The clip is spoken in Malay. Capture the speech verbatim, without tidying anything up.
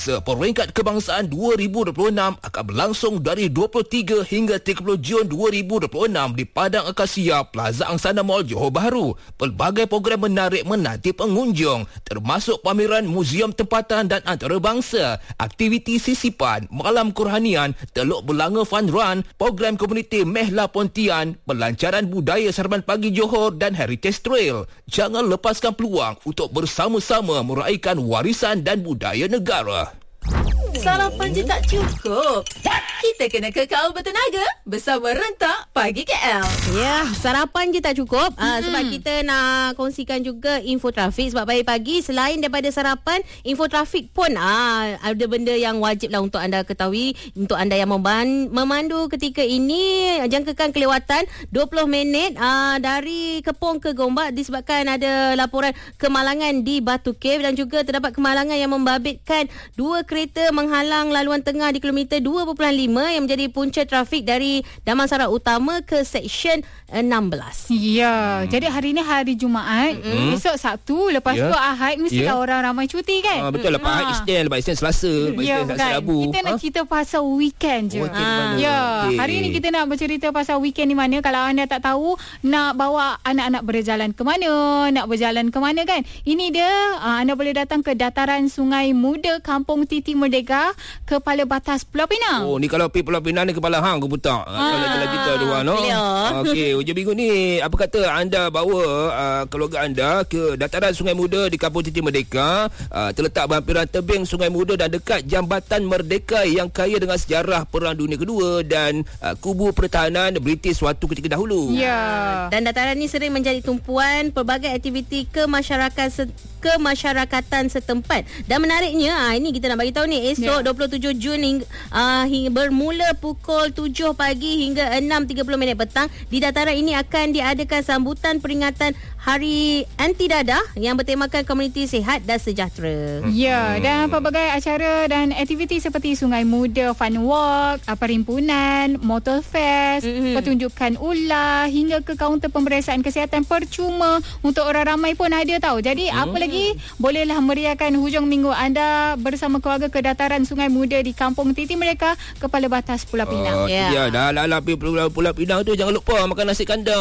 Peringkat Kebangsaan dua ribu dua puluh enam akan berlangsung dari dua puluh tiga hingga tiga puluh Jun dua ribu dua puluh enam di Padang Akasia, Plaza Angsana Mall, Johor Bahru. Pelbagai program menarik menanti pengunjung, termasuk pameran muzium tempatan dan antarabangsa, aktiviti sisipan, malam kurhanian, Teluk Belanga Fun Run, program komuniti Mehla Pontian, pelancaran budaya Sarapan Pagi Johor dan Heritage Trail. Jangan lepaskan peluang untuk bersama-sama meraihkan warisan dan budaya negara. Sarapan je tak cukup. Kita kena kekal bertenaga bersama Rentak Pagi K L. Ya, sarapan je tak cukup. Mm-hmm. Uh, sebab kita nak kongsikan juga info trafik. Sebab pagi-pagi selain daripada sarapan, info trafik pun uh, ada benda yang wajib lah untuk anda ketahui. Untuk anda yang meman- memandu ketika ini, jangkakan kelewatan dua puluh minit uh, dari Kepong ke Gombak disebabkan ada laporan kemalangan di Batu Cave dan juga terdapat kemalangan yang membabitkan dua kereta menghalang laluan tengah di kilometer dua perpuluhan lima yang menjadi punca trafik dari Damansara Utama ke Seksyen enam belas. Ya, hmm. jadi hari ni hari Jumaat, hmm. esok Sabtu, lepas yeah. tu Ahad mestilah yeah. orang ramai cuti kan? Ah, betul, lepas Ahad Isnin, lepas Isnin Selasa, lepas ya, Isnin kan? Rabu. Kita nak cerita pasal weekend je. Weekend ah. Ya, okay. Hari ni kita nak bercerita pasal weekend di mana. Kalau anda tak tahu, nak bawa anak-anak berjalan ke mana, nak berjalan ke mana kan? Ini dia, anda boleh datang ke dataran Sungai Muda Kampung Titi Merdeka, Kepala Batas Pulau Pinang. Oh, ni kalau pergi Pulau Pinang ni kepala hang ke putak. Ah. Kalau jalan kita dua no. Okey, hujung minggu ni apa kata anda bawa uh, keluarga anda ke dataran Sungai Muda di Kampung Titi Merdeka, uh, terletak berhampiran tebing Sungai Muda dan dekat Jambatan Merdeka yang kaya dengan sejarah Perang Dunia Kedua dan uh, kubu pertahanan British waktu ketika dahulu. Ya. Dan dataran ni sering menjadi tumpuan pelbagai aktiviti kemasyarakatan se- kemasyarakatan setempat. Dan menariknya, ah, ini kita nak bagi tahu ni, esok yeah. dua puluh tujuh Jun hingga, uh, hingga bermula pukul tujuh pagi hingga enam tiga puluh minit petang, di dataran ini akan diadakan sambutan peringatan Hari Anti Dadah yang bertemakan komuniti sihat dan sejahtera. Ya, dan pelbagai acara dan aktiviti seperti Sungai Muda Fun Walk, perimpunan, motor fest, mm-hmm. pertunjukan ular hingga ke kaunter pemeriksaan kesihatan percuma untuk orang ramai pun ada tahu. Jadi mm. apa lagi, bolehlah meriahkan hujung minggu anda bersama keluarga ke dataran Sungai Muda di Kampung Titi Merdeka, Kepala Batas Pulau Pinang. Oh, yeah. Ya, dah lah Pulau Pulau Pinang tu jangan lupa makan nasi kandar.